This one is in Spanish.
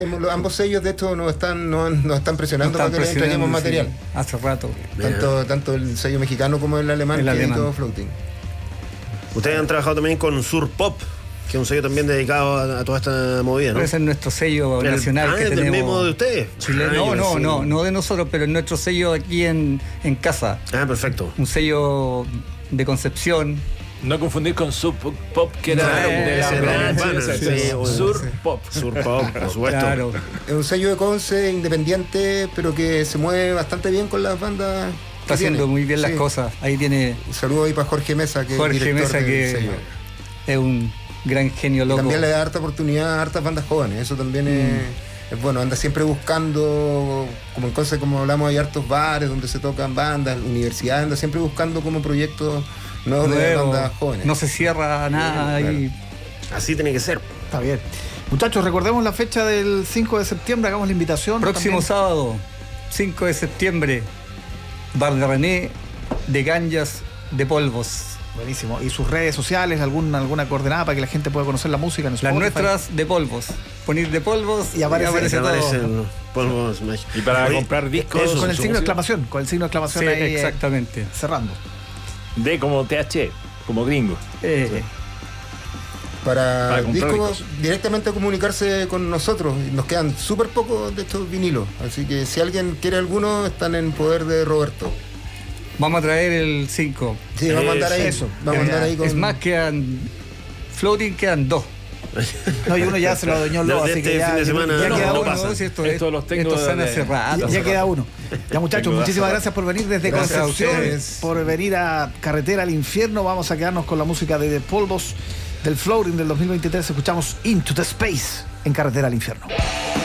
Ambos sellos, de hecho, nos están presionando para que les entreguemos material. Sí, hace rato. Tanto el sello mexicano como el alemán, que editó Floating. Ustedes han trabajado también con Sur Pop, que es un sello también dedicado a toda esta movida, ¿no? Ese es nuestro sello nacional que tenemos. ¿El mismo de ustedes? No de nosotros, pero es nuestro sello aquí en casa. Ah, perfecto. Un sello de Concepción. No confundir con Sub Pop, que era de la Sur Pop. Sur Pop, por supuesto. Claro. Es un sello de Conce independiente, pero que se mueve bastante bien con las bandas. Está haciendo muy bien las cosas. Ahí tiene. Un saludo ahí para Jorge Mesa, que es un gran genio loco. Y también le da harta oportunidad a hartas bandas jóvenes. Eso también es bueno. Anda siempre buscando, como en Conce, como hablamos, hay hartos bares donde se tocan bandas, universidades, anda siempre buscando como proyectos nuevos de bandas jóvenes. No se cierra nada ahí. Claro. Así tiene que ser. Está bien. Muchachos, recordemos la fecha del 5 de septiembre, hagamos la invitación. Próximo también. Sábado, 5 de septiembre, Bar de René, de Ganjas, de Polvos. Buenísimo. ¿Y sus redes sociales, alguna coordenada para que la gente pueda conocer la música? En las nuestras, de Polvos. Poner de Polvos y aparece todo. Polvos. Y para comprar discos. Con el signo de exclamación. Con el signo de exclamación sí, ahí. Exactamente. Cerrando. D como TH, como gringo. Para discos, directamente comunicarse con nosotros. Nos quedan súper pocos de estos vinilos. Así que si alguien quiere alguno, están en poder de Roberto. Vamos a traer el 5. Sí, vamos a mandar ahí eso. Vamos a mandar ahí con... Es más, Floating quedan 2. No, y uno ya se lo adueñó Lobo, así que fin de semana ya queda uno. Pasa. Esto los tengo hace rato. Ya queda uno. Ya, muchachos, muchísimas gracias por venir desde Concepción, por venir a Carretera al Infierno. Vamos a quedarnos con la música de The Polvos del Floating del 2023. Escuchamos Into the Space en Carretera al Infierno.